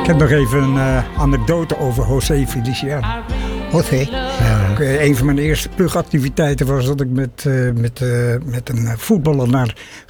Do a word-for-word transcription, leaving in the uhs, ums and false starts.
heb nog even een uh, anekdote over José Feliciano. José? Ja. Uh, een van mijn eerste plugactiviteiten was dat ik met, uh, met, uh, met een voetballer naar